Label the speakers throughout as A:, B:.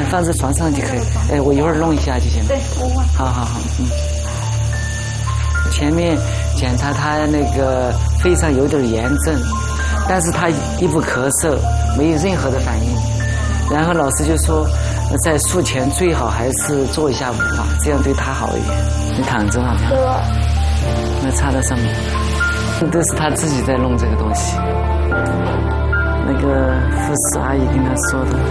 A: 放在床上就可以。哎，我一会儿弄一下就行了。
B: 对，我忘。
A: 好，前面检查他那个肺上有点炎症，但是他一不咳嗽，没有任何的反应。然后老师就说，在术前最好还是做一下五法，这样对他好一点。你躺着好像，那插在上面，都是他自己在弄这个东西。那个护士阿姨跟他说的，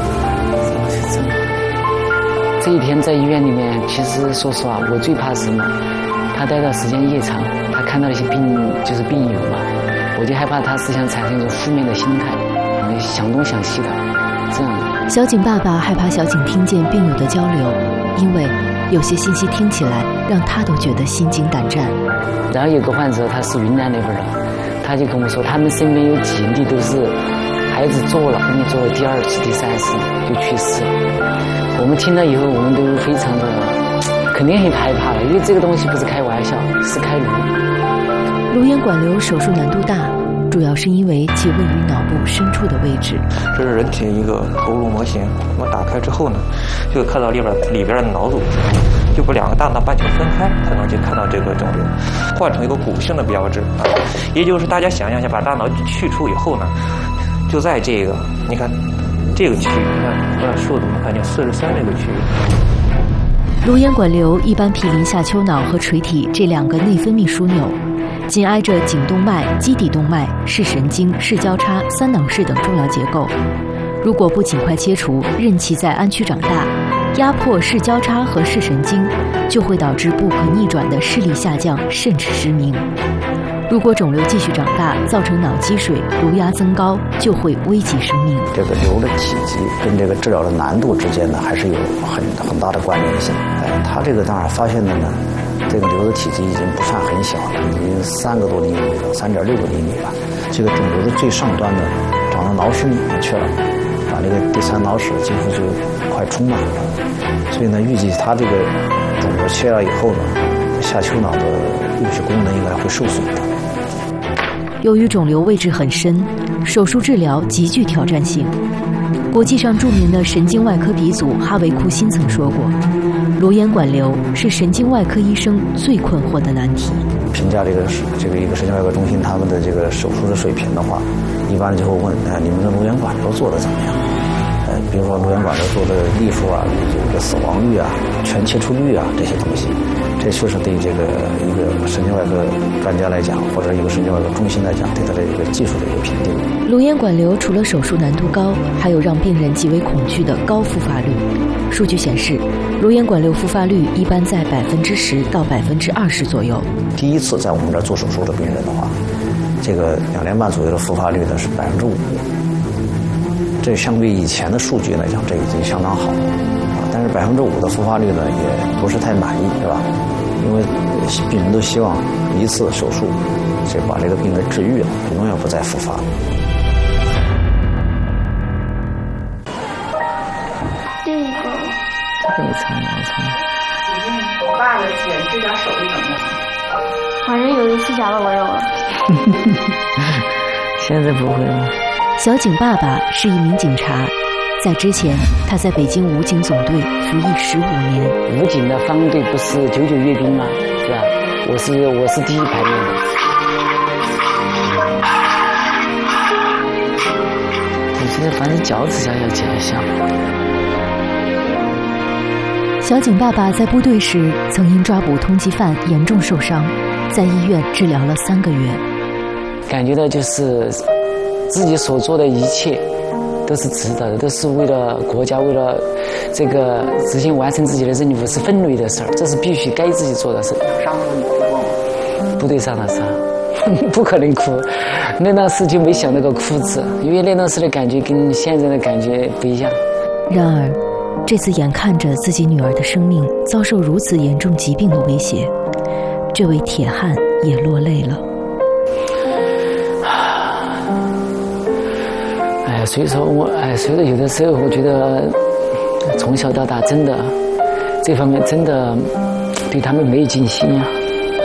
A: 这一天在医院里面，其实说实话，我最怕什么？他待的时间越长，他看到一些病友嘛，我就害怕他思想产生一种负面的心态，想东想西的，这样的。
C: 小景爸爸害怕小景听见病友的交流，因为有些信息听起来让他都觉得心惊胆战。
A: 然后有个患者他是云南那边的，他就跟我说，他们身边有几例都是孩子做了，后面做了第2次、第3次就去世了。我们听了以后，我们都非常的肯定很害怕了，因为这个东西不是开玩笑，是开颅。
C: 颅咽管瘤手术难度大，主要是因为其位于脑部深处的位置。
D: 这是人体一个头颅模型，我打开之后呢，就看到里边的脑组织，就把2个大脑半球分开，才能去看到这个肿瘤，换成一个骨性的标志啊。也就是大家想象一下，把大脑去除以后呢，就在这个你看这个区域，你看不知道竖的我们看见43这个区域。
C: 颅咽管瘤一般毗邻下丘脑和垂体这2个内分泌枢纽，紧挨着颈动脉、基底动脉、视神经、视交叉、3脑室等重要结构。如果不尽快切除，任其在安区长大，压迫视交叉和视神经，就会导致不可逆转的视力下降，甚至失明。如果肿瘤继续长大，造成脑积水、颅压增高，就会危及生命。
E: 这个瘤的体积跟这个治疗的难度之间呢，还是有很大的关联性。他这个当然发现的呢，这个瘤的体积已经不算很小了，已经3个多厘米了，3.6个厘米了。这个肿瘤的最上端呢，长到脑室里面去了，把这个第3脑室几乎就快充满了。所以呢，预计他这个肿瘤切了以后呢，下丘脑的物质功能应该会受损的。
C: 由于肿瘤位置很深，手术治疗极具挑战性。国际上著名的神经外科鼻祖哈维库辛曾说过，颅咽管瘤是神经外科医生最困惑的难题。
E: 评价这个一个神经外科中心他们的这个手术的水平的话，一般就会问，你们的颅咽管瘤做的怎么样？比如说颅咽管瘤做的例数啊，这个死亡率啊、全切除率啊这些东西，这确实对这个一个神经外科专家来讲，或者一个神经外科中心来讲，对他的一个技术的一个评定。
C: 颅咽管瘤除了手术难度高，还有让病人极为恐惧的高复发率。数据显示，颅咽管瘤复发率一般在10%到20%左右。
E: 第一次在我们这儿做手术的病人的话，这个2年半左右的复发率呢是5%。这相比以前的数据来讲，这已经相当好了啊。但是5%的复发率呢，也不是太满意，对吧？因为病人都希望一次手术就把这个病人治愈了，永远不再复发。
A: 这个长毛长。
B: 我爸的前指甲手艺怎么样？
F: 反正有一次假的我有了。
A: 现在不会了。
C: 小景爸爸是一名警察，在之前他在北京武警总队服役15年。
A: 武警的方队不是99阅兵吗？是吧？我是第一排面的。我现在反正脚趾甲要剪一下。
C: 小景爸爸在部队时曾因抓捕通缉犯严重受伤，在医院治疗了3个月。
A: 感觉到就是自己所做的一切都是值得的，都是为了国家，为了这个执行完成自己的任务，是分内的事儿，这是必须该自己做的事。
B: 伤过你哭过吗？
A: 部队上的时候不可能哭，那当时就没想那个哭字，因为那当时的感觉跟现在的感觉不一样。
C: 然而这次眼看着自己女儿的生命遭受如此严重疾病的威胁，这位铁汉也落泪了。
A: 所以说所以说有的时候我觉得从小到大真的这方面真的对他们没有尽心呀。